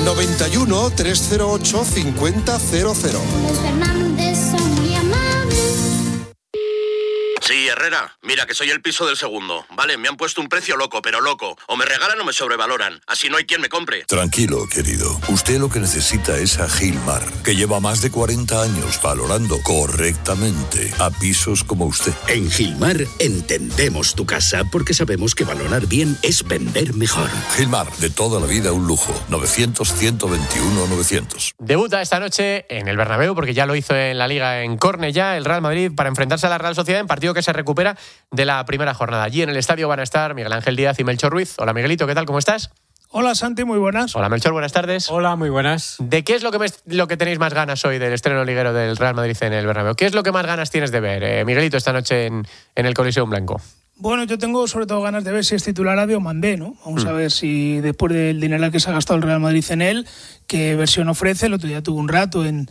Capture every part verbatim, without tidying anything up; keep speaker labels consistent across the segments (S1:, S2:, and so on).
S1: noventa y uno, trescientos ocho, cincuenta cero cero.
S2: Sí, Herrera, mira que soy el piso del segundo. Vale, me han puesto un precio loco, pero loco. O me regalan o me sobrevaloran. Así no hay quien me compre.
S3: Tranquilo, querido. Usted lo que necesita es a Gilmar, que lleva más de cuarenta años valorando correctamente a pisos como usted.
S4: En Gilmar entendemos tu casa porque sabemos que valorar bien es vender mejor.
S3: Gilmar, de toda la vida un lujo. novecientos, ciento veintiuno, novecientos.
S5: Debuta esta noche en el Bernabéu, porque ya lo hizo en la Liga en Cornellá, el Real Madrid, para enfrentarse a la Real Sociedad en partido que se recupera de la primera jornada. Allí en el estadio van a estar Miguel Ángel Díaz y Melchor Ruiz. Hola, Miguelito, ¿qué tal? ¿Cómo estás?
S6: Hola, Santi, muy buenas.
S5: Hola, Melchor, buenas tardes.
S7: Hola, muy buenas.
S5: ¿De qué es lo que, me, lo que tenéis más ganas hoy del estreno liguero del Real Madrid en el Bernabéu? ¿Qué es lo que más ganas tienes de ver, eh, Miguelito, esta noche en, en el Coliseum Blanco?
S6: Bueno, yo tengo sobre todo ganas de ver si es titular a Diomandé, ¿no? Vamos mm. a ver si después del dinero que se ha gastado el Real Madrid en él, qué versión ofrece. El otro día tuvo un rato en...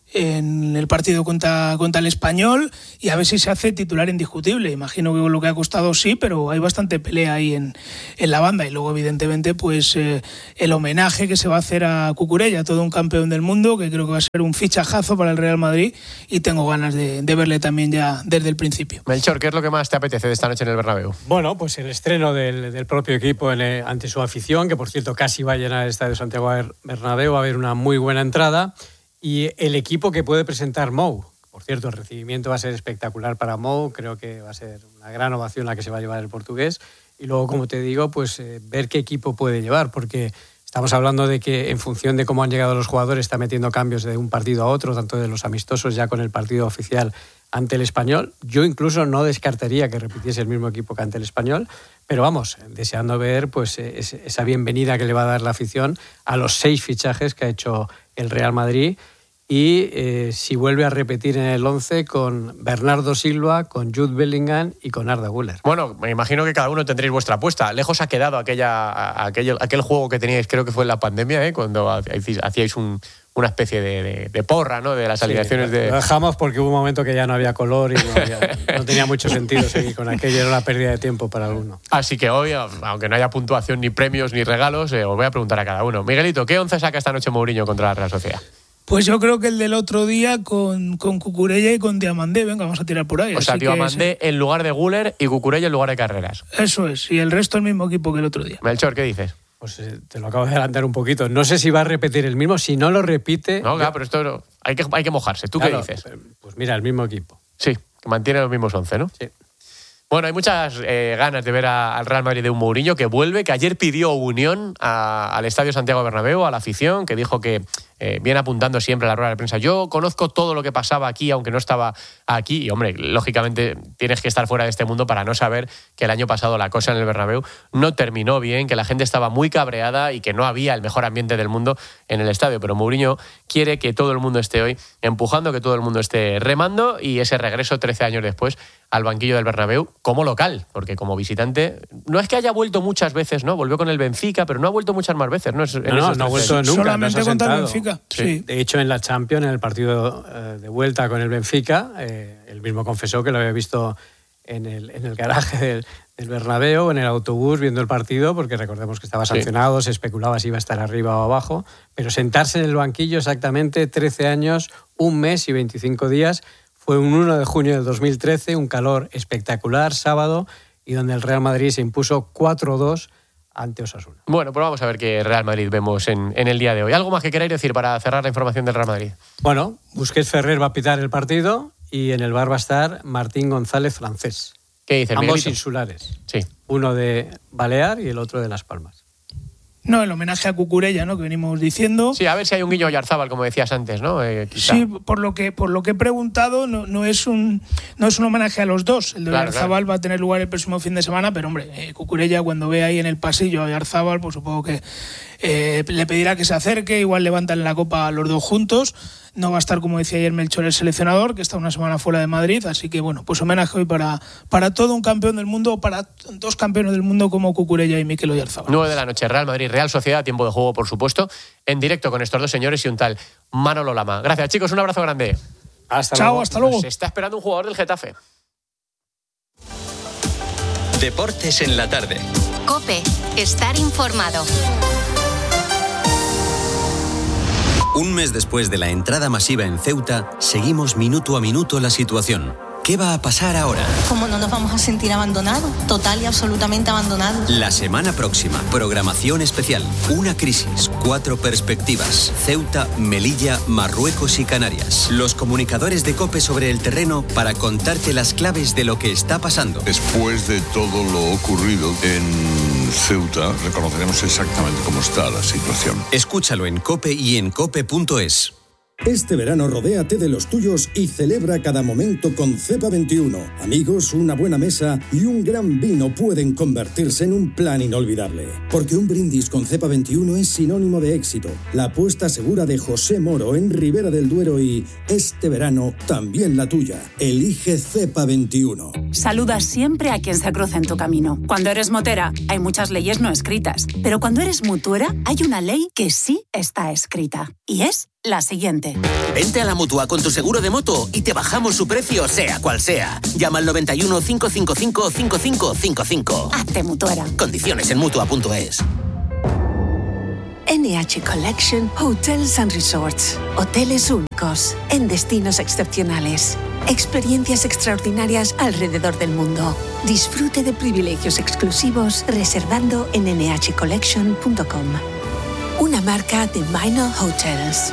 S6: en el partido contra, contra el Español, y a ver si se hace titular indiscutible. Imagino que con lo que ha costado sí, pero hay bastante pelea ahí en, en la banda. Y luego, evidentemente, pues eh, el homenaje que se va a hacer a Cucurella, todo un campeón del mundo, que creo que va a ser un fichajazo para el Real Madrid, y tengo ganas de, de verle también ya desde el principio.
S5: Melchor, ¿qué es lo que más te apetece de esta noche en el Bernabéu?
S7: Bueno, pues el estreno del, del propio equipo en, eh, ante su afición, que por cierto casi va a llenar el Estadio Santiago Bernabéu, va a haber una muy buena entrada. Y el equipo que puede presentar Mou. Por cierto, el recibimiento va a ser espectacular para Mou. Creo que va a ser una gran ovación la que se va a llevar el portugués. Y luego, como te digo, pues eh, ver qué equipo puede llevar, porque estamos hablando de que en función de cómo han llegado los jugadores está metiendo cambios de un partido a otro, tanto de los amistosos ya con el partido oficial ante el Español. Yo incluso no descartaría que repitiese el mismo equipo que ante el Español, pero vamos, deseando ver pues esa bienvenida que le va a dar la afición a los seis fichajes que ha hecho el Real Madrid, y eh, si vuelve a repetir en el once con Bernardo Silva, con Jude Bellingham y con Arda Güler.
S5: Bueno, me imagino que cada uno tendréis vuestra apuesta. Lejos ha quedado aquella, aquel, aquel juego que teníais, creo que fue en la pandemia, ¿eh? Cuando hacíais un, una especie de, de, de porra, ¿no? De las alineaciones. Sí, de...
S7: Lo dejamos porque hubo un momento que ya no había color y no, había, no tenía mucho sentido seguir con aquello, era una pérdida de tiempo para alguno.
S5: Así que hoy, aunque no haya puntuación, ni premios, ni regalos, eh, os voy a preguntar a cada uno. Miguelito, ¿qué once saca esta noche Mourinho contra la Real Sociedad?
S6: Pues yo creo que el del otro día con, con Cucurella y con Diomandé. Venga, vamos a tirar por ahí.
S5: O sea, Diomandé en lugar de Güler y Cucurella en lugar de Carreras.
S6: Eso es, y el resto el mismo equipo que el otro día.
S5: Melchor, ¿qué dices?
S7: Pues eh, te lo acabo de adelantar un poquito. No sé si va a repetir el mismo. Si no lo repite...
S5: No,
S7: yo...
S5: claro, pero esto no, hay, que, hay que mojarse. ¿Tú claro, qué dices?
S7: Pues mira, el mismo equipo.
S5: Sí, que mantiene los mismos once, ¿no?
S7: Sí.
S5: Bueno, hay muchas eh, ganas de ver a, al Real Madrid de un Mourinho que vuelve, que ayer pidió unión a, al Estadio Santiago Bernabéu, a la afición, que dijo que eh, viene apuntando siempre a la rueda de prensa. Yo conozco todo lo que pasaba aquí, aunque no estaba aquí. Y, hombre, lógicamente tienes que estar fuera de este mundo para no saber que el año pasado la cosa en el Bernabéu no terminó bien, que la gente estaba muy cabreada y que no había el mejor ambiente del mundo en el estadio. Pero Mourinho quiere que todo el mundo esté hoy empujando, que todo el mundo esté remando, y ese regreso trece años después al banquillo del Bernabéu como local, porque como visitante no es que haya vuelto muchas veces, ¿no? Volvió con el Benfica, pero no ha vuelto muchas más veces, ¿no? En
S7: no, no, no ha vuelto nunca.
S6: Solamente
S7: no
S6: contra el Benfica.
S7: Sí.
S6: Sí.
S7: De hecho, en la Champions, en el partido eh, de vuelta con el Benfica, eh, él mismo confesó que lo había visto en el, en el garaje del, del Bernabéu, en el autobús, viendo el partido, porque recordemos que estaba sancionado, sí. Se especulaba si iba a estar arriba o abajo, pero sentarse en el banquillo exactamente trece años, un mes y veinticinco días. Fue un uno de junio del dos mil trece, un calor espectacular, sábado, y donde el Real Madrid se impuso cuatro dos ante Osasuna.
S5: Bueno, pues vamos a ver qué Real Madrid vemos en, en el día de hoy. ¿Algo más que queráis decir para cerrar la información del Real Madrid?
S7: Bueno, Busquets Ferrer va a pitar el partido y en el bar va a estar Martín González Francés.
S5: ¿Qué dice el
S7: Ambos
S5: Miguelito?
S7: Insulares.
S5: Sí.
S7: Uno de Balear y el otro de Las Palmas.
S6: No, el homenaje a Cucurella, ¿no? Que venimos diciendo.
S5: Sí, a ver si hay un guiño a Oyarzábal, como decías antes, ¿no? Eh,
S6: sí, por lo que por lo que he preguntado, no, no es un no es un homenaje a los dos. El de claro, Oyarzábal claro. va a tener lugar el próximo fin de semana, pero hombre, eh, Cucurella cuando ve ahí en el pasillo a Oyarzábal, pues supongo que eh, le pedirá que se acerque, igual levantan la copa a los dos juntos. No va a estar, como decía ayer Melchor, el seleccionador, que está una semana fuera de Madrid, así que bueno, pues homenaje hoy para, para todo un campeón del mundo, para dos campeones del mundo como Cucurella y Mikel Oyarzábal.
S5: nueve de la noche, Real Madrid, Real Sociedad, tiempo de juego, por supuesto, en directo con estos dos señores y un tal Manolo Lama. Gracias, chicos, un abrazo grande.
S7: Hasta
S6: Chao,
S7: luego.
S6: hasta luego.
S5: Se está esperando un jugador del Getafe.
S8: Deportes en la tarde.
S9: COPE, estar informado. Un mes después de la entrada masiva en Ceuta, seguimos minuto a minuto la situación. ¿Qué va a pasar ahora?
S10: ¿Cómo no nos vamos a sentir abandonados? Total y absolutamente abandonados.
S9: La semana próxima, programación especial. Una crisis, cuatro perspectivas. Ceuta, Melilla, Marruecos y Canarias. Los comunicadores de COPE sobre el terreno para contarte las claves de lo que está pasando.
S3: Después de todo lo ocurrido en Ceuta, reconoceremos exactamente cómo está la situación.
S9: Escúchalo en COPE y en cope punto es.
S11: Este verano rodéate de los tuyos y celebra cada momento con Cepa veintiuno. Amigos, una buena mesa y un gran vino pueden convertirse en un plan inolvidable. Porque un brindis con Cepa veintiuno es sinónimo de éxito. La apuesta segura de José Moro en Ribera del Duero y, este verano, también la tuya. Elige Cepa veintiuno.
S12: Saluda siempre a quien se cruza en tu camino. Cuando eres motera, hay muchas leyes no escritas. Pero cuando eres mutuera, hay una ley que sí está escrita. Y es la siguiente.
S13: Vente a la Mutua con tu seguro de moto y te bajamos su precio, sea cual sea. Llama al noventa y uno, cinco cinco cinco, cinco cinco cinco cinco.
S12: Hazte mutuera.
S13: Condiciones en mutua punto es.
S14: N H Collection Hotels and Resorts. Hoteles únicos en destinos excepcionales. Experiencias extraordinarias alrededor del mundo. Disfrute de privilegios exclusivos reservando en ene hache collection punto com. Una marca de Minor Hotels.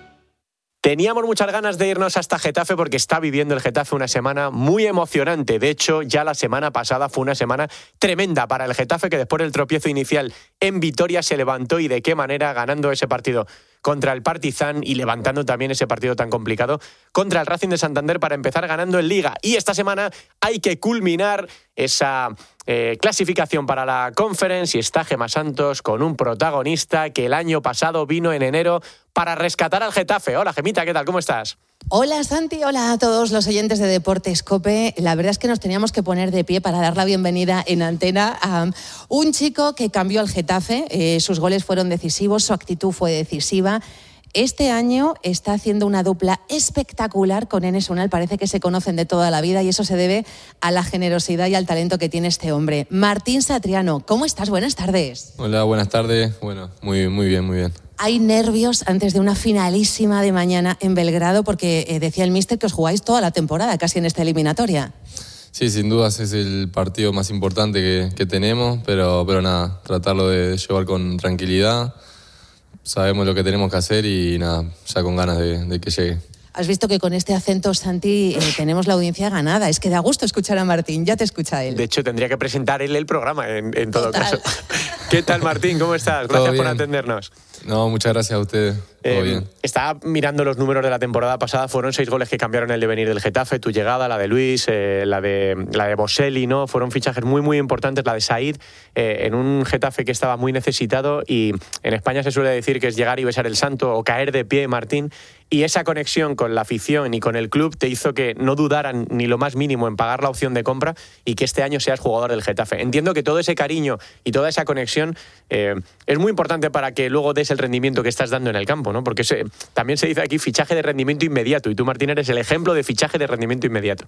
S5: Teníamos muchas ganas de irnos hasta Getafe porque está viviendo el Getafe una semana muy emocionante. De hecho, ya la semana pasada fue una semana tremenda para el Getafe, que después del tropiezo inicial en Vitoria se levantó, y de qué manera, ganando ese partido contra el Partizan y levantando también ese partido tan complicado contra el Racing de Santander para empezar ganando en Liga. Y esta semana hay que culminar esa eh, clasificación para la Conference, y está Gemma Santos con un protagonista que el año pasado vino en enero para rescatar al Getafe. Hola, Gemita, ¿qué tal? ¿Cómo estás?
S15: Hola, Santi. Hola a todos los oyentes de Deportes COPE. La verdad es que nos teníamos que poner de pie para dar la bienvenida en antena a un chico que cambió al Getafe. Eh, sus goles fueron decisivos, su actitud fue decisiva. Este año está haciendo una dupla espectacular con Enes Unal. Parece que se conocen de toda la vida y eso se debe a la generosidad y al talento que tiene este hombre. Martín Satriano, ¿cómo estás? Buenas tardes.
S16: Hola, buenas tardes. Bueno, muy, muy bien, muy bien.
S15: Hay nervios antes de una finalísima de mañana en Belgrado porque eh, decía el míster que os jugáis toda la temporada casi en esta eliminatoria.
S16: Sí, sin dudas es el partido más importante que, que tenemos, pero, pero nada, tratarlo de llevar con tranquilidad. Sabemos lo que tenemos que hacer y nada, ya con ganas de, de que llegue.
S15: Has visto que con este acento, Santi, eh, tenemos la audiencia ganada. Es que da gusto escuchar a Martín, ya te escucha él.
S5: De hecho, tendría que presentar él el programa en, en todo
S15: Total.
S5: caso. ¿Qué tal, Martín? ¿Cómo estás? Gracias por atendernos.
S16: No, muchas gracias a ustedes. Todo
S5: Eh,
S16: bien.
S5: estaba mirando los números de la temporada pasada. Fueron seis goles que cambiaron el devenir del Getafe. Tu llegada, la de Luis, eh, la de la de Boselli, ¿no? Fueron fichajes muy, muy importantes. La de Said, eh, en un Getafe que estaba muy necesitado. Y en España se suele decir que es llegar y besar el santo o caer de pie, Martín. Y esa conexión con la afición y con el club te hizo que no dudaran ni lo más mínimo en pagar la opción de compra y que este año seas jugador del Getafe. Entiendo que todo ese cariño y toda esa conexión eh, es muy importante para que luego des el rendimiento que estás dando en el campo, ¿no? Porque se, también se dice aquí fichaje de rendimiento inmediato, y tú, Martín, eres el ejemplo de fichaje de rendimiento inmediato.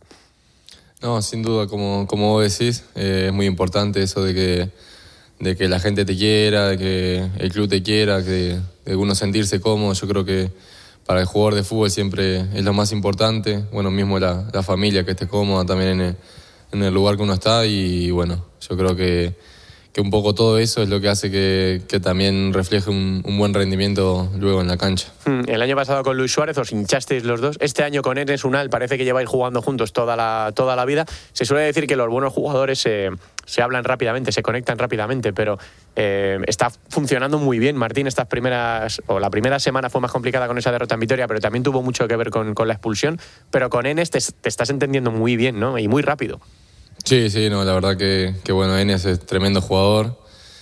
S16: No, sin duda, como, como vos decís, eh, es muy importante eso de que, de que la gente te quiera, de que el club te quiera, que, de uno sentirse cómodo. Yo creo que para el jugador de fútbol siempre es lo más importante. Bueno, mismo la, la familia, que esté cómoda también en el, en el lugar que uno está, y bueno, yo creo que, que un poco todo eso es lo que hace que, que también refleje un, un buen rendimiento luego en la cancha.
S5: El año pasado con Luis Suárez os hinchasteis los dos. Este año con Enes Unal parece que lleváis jugando juntos toda la, toda la vida. Se suele decir que los buenos jugadores se, se hablan rápidamente, se conectan rápidamente, pero eh, está funcionando muy bien, Martín. Estas primeras, o la primera semana fue más complicada con esa derrota en Vitoria, pero también tuvo mucho que ver con, con la expulsión. Pero con Enes te, te estás entendiendo muy bien, ¿no? Y muy rápido.
S16: Sí, sí, no, la verdad que, que bueno, Enes es tremendo jugador,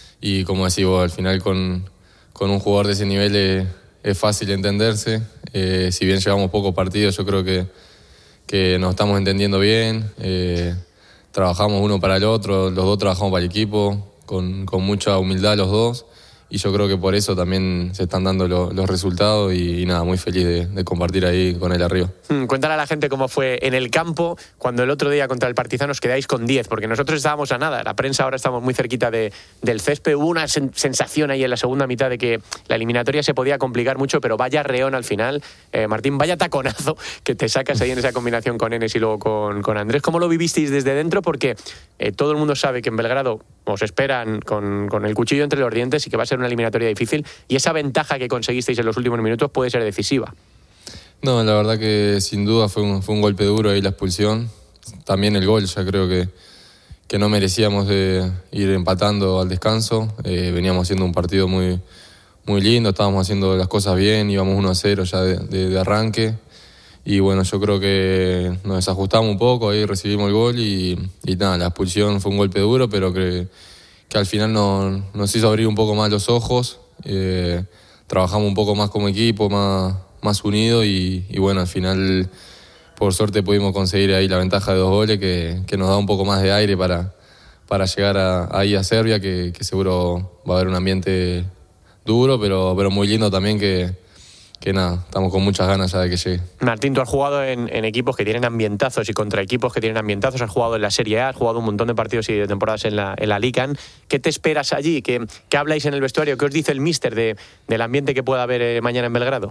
S16: y como decís vos, al final con, con un jugador de ese nivel es, es fácil entenderse. Eh, si bien llevamos pocos partidos, yo creo que, que nos estamos entendiendo bien, eh, trabajamos uno para el otro, los dos trabajamos para el equipo, con, con mucha humildad los dos, y yo creo que por eso también se están dando lo, los resultados y, y nada, muy feliz de, de compartir ahí con él arriba.
S5: Mm, cuéntale a la gente cómo fue en el campo cuando el otro día contra el Partizan os quedáis con diez, porque nosotros estábamos a nada, la prensa ahora estamos muy cerquita de, del césped. Hubo una sen- sensación ahí en la segunda mitad de que la eliminatoria se podía complicar mucho, pero vaya reón al final. Eh, Martín, vaya taconazo que te sacas ahí en esa combinación con Enes y luego con, con Andrés. ¿Cómo lo vivisteis desde dentro? Porque eh, todo el mundo sabe que en Belgrado os esperan con, con el cuchillo entre los dientes y que va a ser una eliminatoria difícil, y esa ventaja que conseguisteis en los últimos minutos puede ser decisiva.
S16: No, la verdad que sin duda fue un, fue un golpe duro ahí la expulsión. También el gol, ya creo que, que no merecíamos de ir empatando al descanso. Eh, veníamos haciendo un partido muy, muy lindo, estábamos haciendo las cosas bien, íbamos uno a cero ya de, de, de arranque. Y bueno, yo creo que nos desajustamos un poco, ahí recibimos el gol y, y nada, la expulsión fue un golpe duro, pero que, que al final no, nos hizo abrir un poco más los ojos. Eh, trabajamos un poco más como equipo, más, más unidos y, y bueno, al final por suerte pudimos conseguir ahí la ventaja de dos goles que, que nos da un poco más de aire para, para llegar a, ahí a Serbia, que, que seguro va a haber un ambiente duro, pero, pero muy lindo también que... que nada, estamos con muchas ganas ya de que llegue.
S5: Martín, tú has jugado en, en equipos que tienen ambientazos y contra equipos que tienen ambientazos, has jugado en la Serie A, has jugado un montón de partidos y de temporadas en la, en la Ligan. ¿Qué te esperas allí? ¿Qué, qué habláis en el vestuario? ¿Qué os dice el míster de, del ambiente que pueda haber eh, mañana en Belgrado?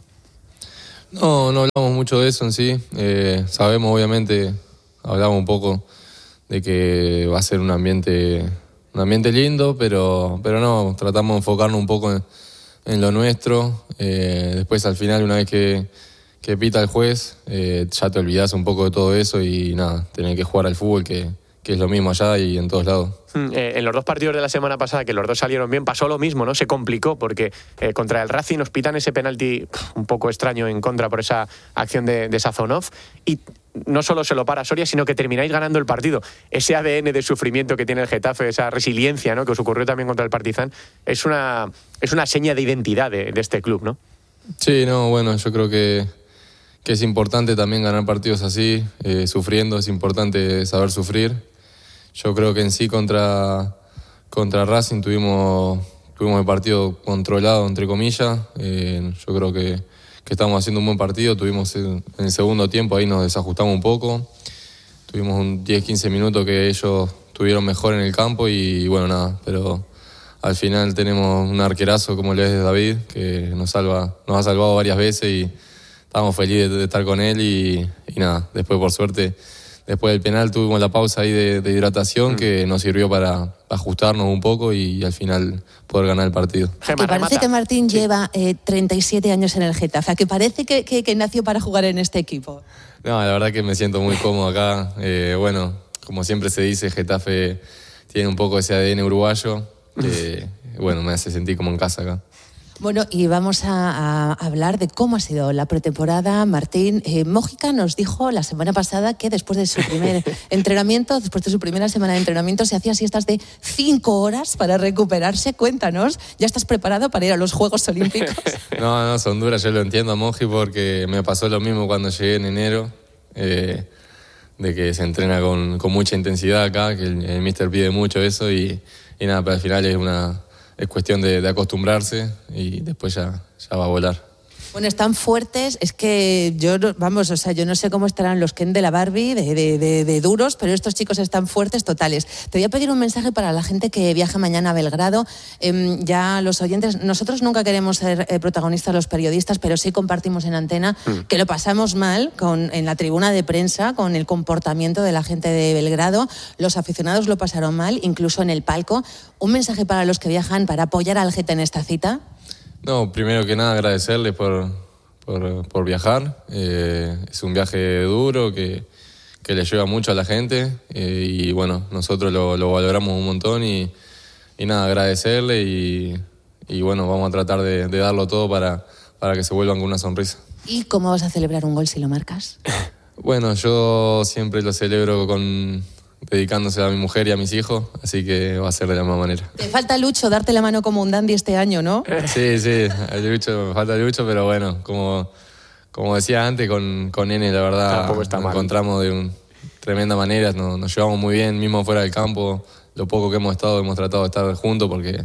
S16: No, no hablamos mucho de eso en sí. Eh, sabemos, obviamente, hablamos un poco de que va a ser un ambiente, un ambiente lindo, pero, pero no, tratamos de enfocarnos un poco en, en lo nuestro. Eh, después al final, una vez que, que pita el juez, eh, ya te olvidás un poco de todo eso y nada, tenés que jugar al fútbol, que, que es lo mismo allá y en todos lados.
S5: Eh, en los dos partidos de la semana pasada, que los dos salieron bien, pasó lo mismo, ¿no? Se complicó porque eh, contra el Racing nos pitan ese penalti un poco extraño en contra por esa acción de, de Sazonov, y no solo se lo para Soria, sino que termináis ganando el partido. Ese A D N de sufrimiento que tiene el Getafe, esa resiliencia, ¿no?, que os ocurrió también contra el Partizan, es una, es una seña de identidad de, de este club, ¿no?
S16: Sí, no, bueno, yo creo que, que es importante también ganar partidos así, eh, sufriendo, es importante saber sufrir. Yo creo que en sí contra, contra Racing tuvimos, tuvimos el partido controlado, entre comillas. Eh, yo creo que, que estamos haciendo un buen partido. Tuvimos en, en el segundo tiempo, ahí nos desajustamos un poco. Tuvimos un diez quince minutos que ellos tuvieron mejor en el campo y bueno, nada. Pero al final tenemos un arquerazo como le es David, que nos, salva, nos ha salvado varias veces y estamos felices de estar con él y, y nada. Después, por suerte... Después del penal tuvimos la pausa ahí de, de hidratación mm. que nos sirvió para ajustarnos un poco y, y al final poder ganar el partido.
S15: Que parece que Martín sí. lleva eh, treinta y siete años en el Getafe, que parece que, que, que nació para jugar en este equipo.
S16: No, la verdad que me siento muy cómodo acá. Eh, bueno, como siempre se dice, Getafe tiene un poco ese A D N uruguayo que bueno, me hace sentir como en casa acá.
S15: Bueno, y vamos a, a hablar de cómo ha sido la pretemporada. Martín, eh, Mójica nos dijo la semana pasada que después de su primer entrenamiento, después de su primera semana de entrenamiento, se hacía siestas de cinco horas para recuperarse. Cuéntanos, ¿ya estás preparado para ir a los Juegos Olímpicos?
S16: No, no, son duras, yo lo entiendo a Moji porque me pasó lo mismo cuando llegué en enero, eh, de que se entrena con, con mucha intensidad acá, que el, el míster pide mucho eso y, y nada, pero al final es una... Es cuestión de, de acostumbrarse y después ya, ya va a volar.
S15: Bueno, están fuertes, es que yo, vamos, o sea, yo no sé cómo estarán los Ken de la Barbie, de, de, de, de duros, pero estos chicos están fuertes totales. Te voy a pedir un mensaje para la gente que viaja mañana a Belgrado. Eh, ya los oyentes, nosotros nunca queremos ser eh, protagonistas los periodistas, pero sí compartimos en antena mm. que lo pasamos mal con, en la tribuna de prensa con el comportamiento de la gente de Belgrado. Los aficionados lo pasaron mal, incluso en el palco. Un mensaje para los que viajan para apoyar al Geta en esta cita.
S16: No, primero que nada agradecerles por, por, por viajar. Eh, es un viaje duro que, que le lleva mucho a la gente eh, y bueno, nosotros lo, lo valoramos un montón y, y nada, agradecerle y, y bueno, vamos a tratar de, de darlo todo para, para que se vuelvan con una sonrisa.
S15: ¿Y cómo vas a celebrar un gol si lo marcas?
S16: Bueno, yo siempre lo celebro con... dedicándose a mi mujer y a mis hijos, así que va a ser de la misma manera.
S15: Te falta, Lucho, darte la mano como un dandy este año, ¿no?
S16: Sí, sí, el Lucho, me falta el Lucho, pero bueno, como, como decía antes, con, con Nene, la verdad, nos encontramos de una tremenda manera, nos, nos llevamos muy bien, mismo fuera del campo, lo poco que hemos estado, hemos tratado de estar juntos, porque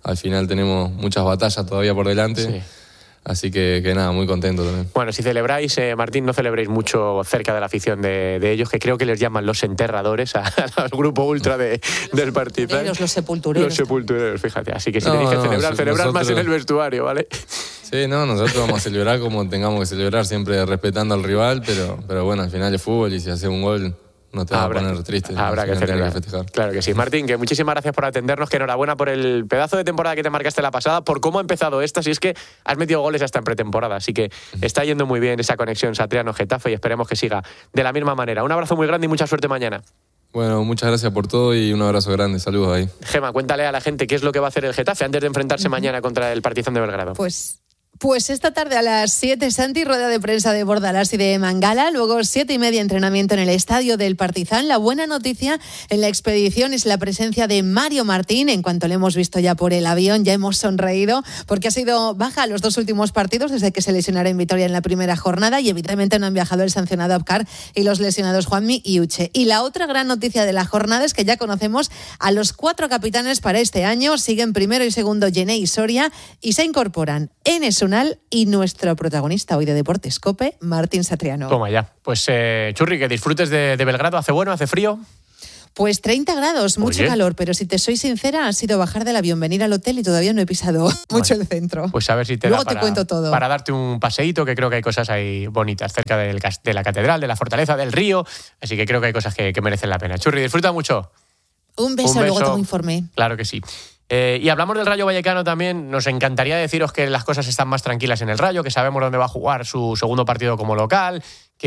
S16: al final tenemos muchas batallas todavía por delante. Sí. Así que, que nada, muy contento también.
S5: Bueno, si celebráis, eh, Martín, no celebréis mucho cerca de la afición de, de ellos, que creo que les llaman los enterradores a- al grupo ultra de, del Partizan.
S15: Los sepultureros.
S5: Los sepultureros, fíjate. Así que si
S16: No,
S5: tenéis que
S16: no,
S5: celebrar,
S16: sí,
S5: celebrar más en
S16: nosotros-
S5: el vestuario, ¿vale?
S16: Sí, no, nosotros vamos a celebrar como tengamos que celebrar, siempre respetando al rival, pero, pero bueno, al final es fútbol y si hace un gol no te va a poner triste.
S5: Habrá
S16: al
S5: que
S16: final tenés
S5: celebrar.
S16: festejar.
S5: Claro que sí. Martín, que muchísimas gracias por atendernos, que enhorabuena por el pedazo de temporada que te marcaste la pasada, por cómo ha empezado esta, si es que has metido goles hasta en pretemporada, así que está yendo muy bien esa conexión Satriano-Getafe y esperemos que siga de la misma manera. Un abrazo muy grande y mucha suerte mañana.
S16: Bueno, muchas gracias por todo y un abrazo grande, saludos ahí.
S5: Gema, cuéntale a la gente qué es lo que va a hacer el Getafe antes de enfrentarse mañana contra el Partizan de Belgrado.
S17: Pues... Pues esta tarde a las siete, Santi, rueda de prensa de Bordalás y de Mangala. Luego, siete y media, entrenamiento en el estadio del Partizan. La buena noticia en la expedición es la presencia de Mario Martín. En cuanto le hemos visto ya por el avión, ya hemos sonreído porque ha sido baja los dos últimos partidos desde que se lesionara en Vitoria en la primera jornada y evidentemente no han viajado el sancionado Abkar y los lesionados Juanmi y Uche. Y la otra gran noticia de la jornada es que ya conocemos a los cuatro capitanes para este año. Siguen primero y segundo Yené y Soria y se incorporan Enes Unal y nuestro protagonista hoy de Deportes COPE, Martín Satriano.
S5: Toma ya. Pues eh, Churri, que disfrutes de, de Belgrado. ¿Hace bueno, hace frío?
S17: Pues treinta grados, mucho
S5: Oye.
S17: calor, pero si te soy sincera, ha sido bajar del avión, venir al hotel y todavía no he pisado mucho el centro.
S5: Pues a ver si te
S17: Luego
S5: da
S17: te
S5: para,
S17: cuento todo.
S5: para darte un paseíto, que creo que hay cosas ahí bonitas cerca del, cas- de la catedral, de la fortaleza, del río. Así que creo que hay cosas que, que merecen la pena. Churri, disfruta mucho.
S17: Un beso,
S5: Un beso.
S17: luego te informe.
S5: Claro que sí. Eh, y hablamos del Rayo Vallecano también. Nos encantaría deciros que las cosas están más tranquilas en el Rayo, que sabemos dónde va a jugar su segundo partido como local,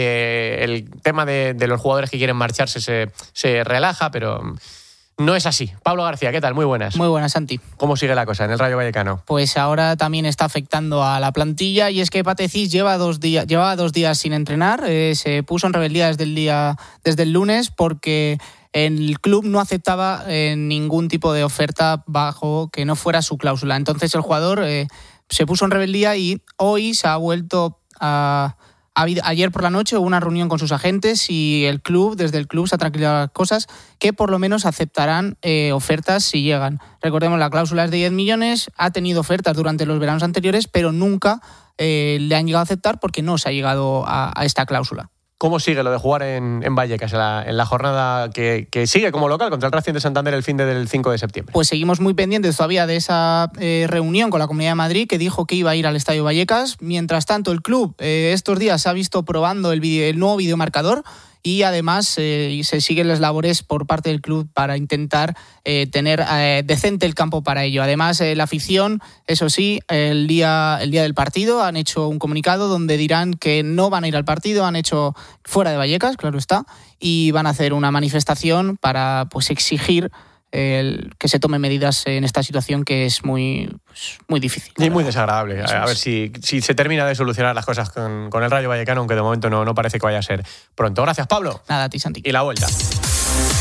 S5: que el tema de, de los jugadores que quieren marcharse se, se relaja, pero no es así. Pablo García, ¿qué tal? Muy buenas.
S18: Muy buenas, Santi.
S5: ¿Cómo sigue la cosa en el Rayo Vallecano?
S18: Pues ahora también está afectando a la plantilla y es que Pate Cis lleva dos días, llevaba dos días sin entrenar. Eh, se puso en rebeldía desde el día, desde el lunes porque el club no aceptaba eh, ningún tipo de oferta bajo que no fuera su cláusula. Entonces el jugador eh, se puso en rebeldía y hoy se ha vuelto a... ha habido- Ayer por la noche hubo una reunión con sus agentes y el club, desde el club se ha tranquilizado las cosas, que por lo menos aceptarán eh, ofertas si llegan. Recordemos, la cláusula es de diez millones, ha tenido ofertas durante los veranos anteriores, pero nunca eh, le han llegado a aceptar porque no se ha llegado a, a esta cláusula.
S5: ¿Cómo sigue lo de jugar en, en Vallecas, en la, en la jornada que, que sigue como local contra el Racing de Santander el fin de del cinco de septiembre?
S18: Pues seguimos muy pendientes todavía de esa eh, reunión con la Comunidad de Madrid que dijo que iba a ir al Estadio Vallecas. Mientras tanto, el club eh, estos días se ha visto probando el, video, el nuevo videomarcador y además eh, se siguen las labores por parte del club para intentar eh, tener eh, decente el campo para ello. Además, eh, la afición, eso sí, el día, el día del partido han hecho un comunicado donde dirán que no van a ir al partido, han hecho fuera de Vallecas, claro está, y van a hacer una manifestación para pues exigir el, que se tomen medidas en esta situación que es muy, pues, muy difícil.
S5: Y muy desagradable.
S18: Eso
S5: A, a ver
S18: es.
S5: si, si se termina de solucionar las cosas con, con el Rayo Vallecano, aunque de momento no, no parece que vaya a ser pronto. Gracias, Pablo.
S18: Nada, a ti, Santi.
S5: Y la vuelta.